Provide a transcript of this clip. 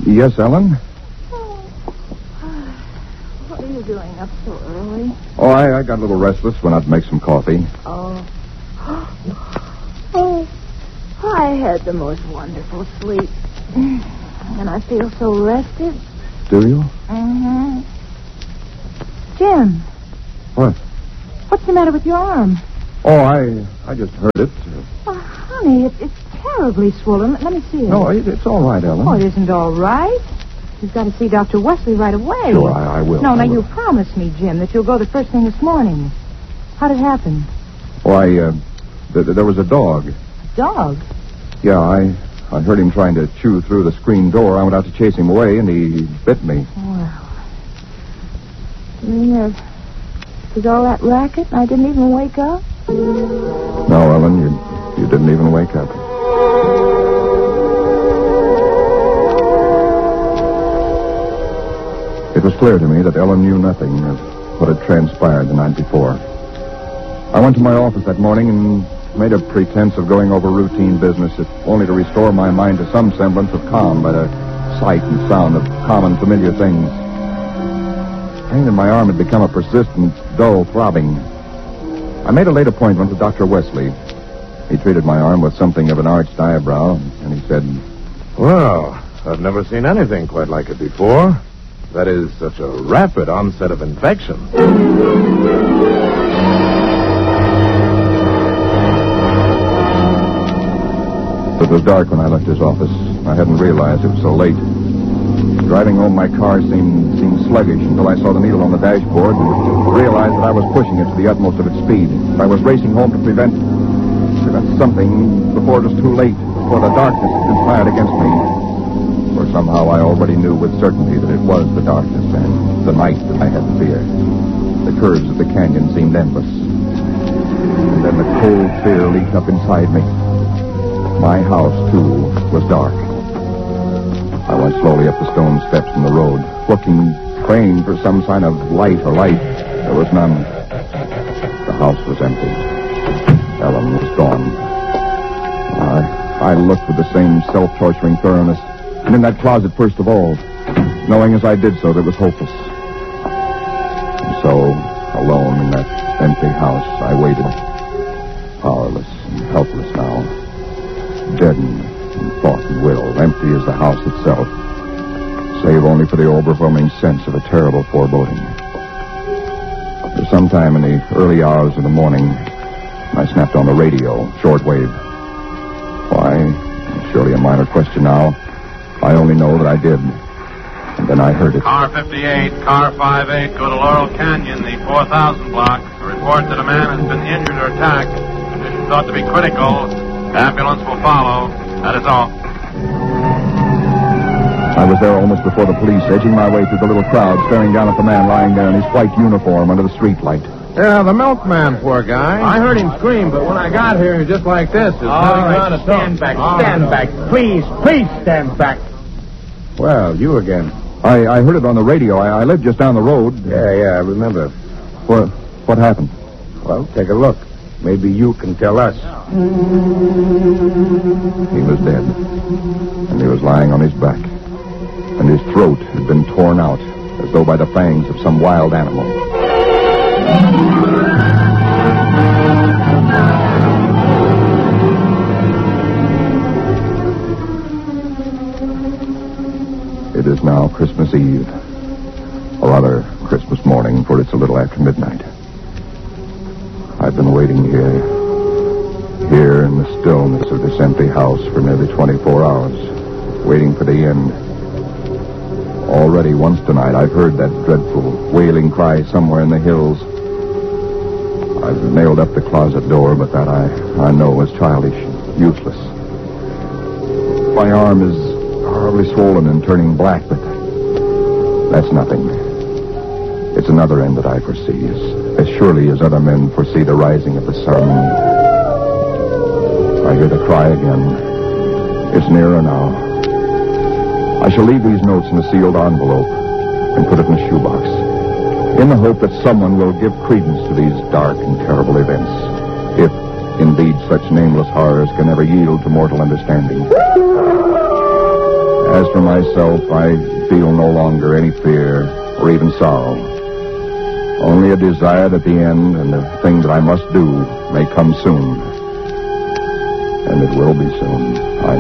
Yes, Ellen? What are you doing up so early? Oh, I got a little restless. Went out to make some coffee. Oh. Oh, I had the most wonderful sleep. And I feel so rested. Do you? Mm-hmm. Jim. What? What's the matter with your arm? Oh, I just heard it. Oh, honey, it's terribly swollen. Let me see it. No, it's all right, Ellen. Oh, it isn't all right. You've got to see Dr. Wesley right away. Sure, I will. No, I will. you promised me, Jim, that you'll go the first thing this morning. How did it happen? Oh, there was a dog. Dog? Yeah, I heard him trying to chew through the screen door. I went out to chase him away, and he bit me. Well. Did all that racket and I didn't even wake up? No, Ellen, you didn't even wake up. It was clear to me that Ellen knew nothing of what had transpired the night before. I went to my office that morning and made a pretense of going over routine business, if only to restore my mind to some semblance of calm by the sight and sound of common, familiar things. Pain in my arm had become a persistent, dull throbbing. I made a late appointment with Dr. Wesley. He treated my arm with something of an arched eyebrow, and he said, Well, I've never seen anything quite like it before. That is, such a rapid onset of infection. It was dark when I left his office. I hadn't realized it was so late. Driving home, my car seemed sluggish until I saw the needle on the dashboard and realized that I was pushing it to the utmost of its speed. I was racing home to prevent something before it was too late, before the darkness had conspired against me. For somehow I already knew with certainty that it was the darkness and the night that I had to fear. The curves of the canyon seemed endless. And then the cold fear leaped up inside me. My house, too, was dark. I went slowly up the stone steps in the road, looking, praying for some sign of light or life. There was none. The house was empty. Ellen was gone. I looked with the same self-torturing thoroughness, and in that closet first of all, knowing as I did so that it was hopeless. And so, alone in that empty house, I waited, powerless and helpless now, deadened in thought and will, empty as the house itself, save only for the overwhelming sense of a terrible foreboding. For some time in the early hours of the morning, I snapped on the radio, shortwave. Why, surely a minor question now. I only know that I did. And then I heard it. Car 58, car 58, go to Laurel Canyon, the 4000 block. A report that a man has been injured or attacked. Condition thought to be critical. Ambulance will follow. That is all. I was there almost before the police, edging my way through the little crowd, staring down at the man lying there in his white uniform under the streetlight. Yeah, the milkman, poor guy. I heard him scream, but when I got here, just like this. All right, stand back, Please stand back. Well, you again. I heard it on the radio. I lived just down the road. Yeah, I remember. What happened? Well, take a look. Maybe you can tell us. He was dead. And he was lying on his back. And his throat had been torn out, as though by the fangs of some wild animal. It is now Christmas Eve, or rather Christmas morning, for it's a little after midnight. I've been waiting here in the stillness of this empty house for nearly 24 hours, waiting for the end. Already once tonight I've heard that dreadful wailing cry somewhere in the hills. I've nailed up the closet door, but that I know is childish, useless. My arm is horribly swollen and turning black, but that's nothing. It's another end that I foresee, as surely as other men foresee the rising of the sun. I hear the cry again. It's nearer now. I shall leave these notes in a sealed envelope and put it in a shoebox, in the hope that someone will give credence to these dark and terrible events, if indeed such nameless horrors can ever yield to mortal understanding. As for myself, I feel no longer any fear or even sorrow. Only a desire that the end and the thing that I must do may come soon. And it will be soon.